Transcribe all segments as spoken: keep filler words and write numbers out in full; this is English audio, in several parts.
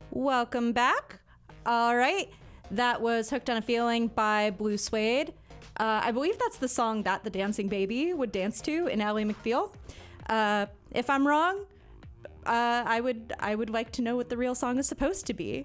Welcome back. All right. That was Hooked on a Feeling by Blue Suede. Uh, I believe that's the song that the dancing baby would dance to in Ally McBeal. Uh, if I'm wrong, uh, I would I would like to know what the real song is supposed to be.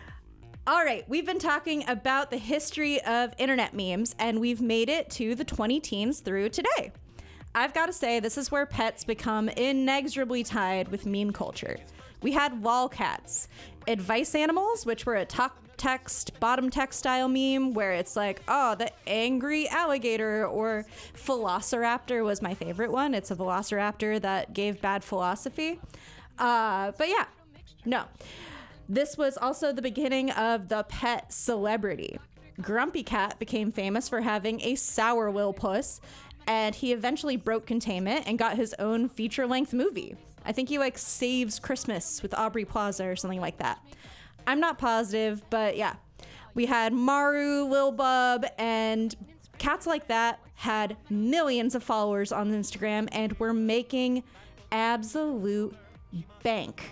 All right, we've been talking about the history of internet memes, and we've made it to the twenty teens through today. I've got to say, this is where pets become inexorably tied with meme culture. We had lolcats, advice animals, which were a top text, bottom text style meme where it's like, oh, the angry alligator, or Velociraptor was my favorite one. It's a velociraptor that gave bad philosophy. Uh, but yeah, no. This was also the beginning of the pet celebrity. Grumpy Cat became famous for having a sour Will puss, and he eventually broke containment and got his own feature-length movie. I think he like saves Christmas with Aubrey Plaza or something like that. I'm not positive, but yeah. We had Maru, Lil Bub, and cats like that had millions of followers on Instagram and were making absolute bank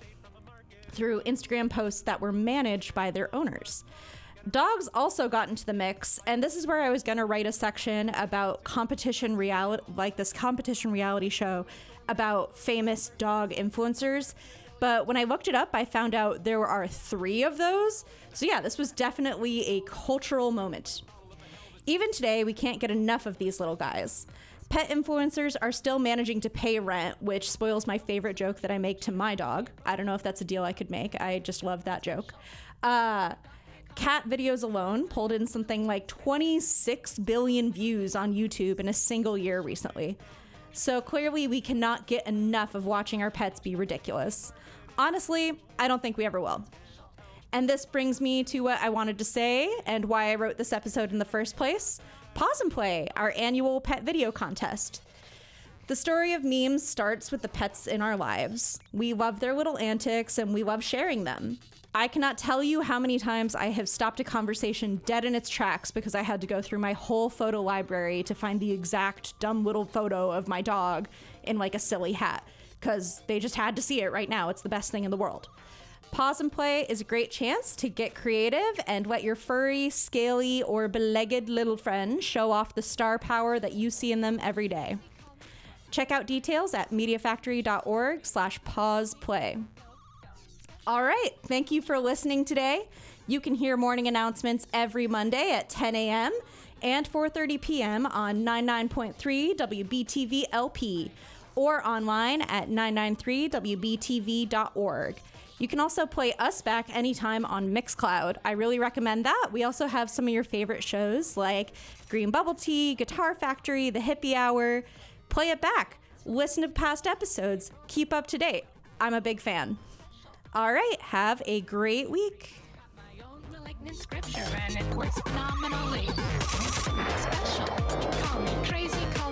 through Instagram posts that were managed by their owners. Dogs also got into the mix, and this is where I was going to write a section about competition reality, like this competition reality show about famous dog influencers. But when I looked it up, I found out there are three of those. So yeah, this was definitely a cultural moment. Even today, we can't get enough of these little guys. Pet influencers are still managing to pay rent, which spoils my favorite joke that I make to my dog. I don't know if that's a deal I could make. I just love that joke. Uh, cat videos alone pulled in something like twenty-six billion views on YouTube in a single year recently. So clearly we cannot get enough of watching our pets be ridiculous. Honestly, I don't think we ever will. And this brings me to what I wanted to say and why I wrote this episode in the first place. Pause and Play, our annual pet video contest. The story of memes starts with the pets in our lives. We love their little antics and we love sharing them. I cannot tell you how many times I have stopped a conversation dead in its tracks because I had to go through my whole photo library to find the exact dumb little photo of my dog in like a silly hat, because they just had to see it right now. It's the best thing in the world. Pause and Play is a great chance to get creative and let your furry, scaly, or belegged little friend show off the star power that you see in them every day. Check out details at mediafactory.org slash pause play. All right, thank you for listening today. You can hear morning announcements every Monday at ten a.m. and four thirty p.m. on ninety-nine point three W B T V L P or online at nine ninety-three W B T V dot org. You can also play us back anytime on Mixcloud. I really recommend that. We also have some of your favorite shows like Green Bubble Tea, Guitar Factory, The Hippie Hour. Play it back. Listen to past episodes. Keep up to date. I'm a big fan. All right, have a great week. My own malignant scripture, and it works phenomenally. Special, call me crazy, call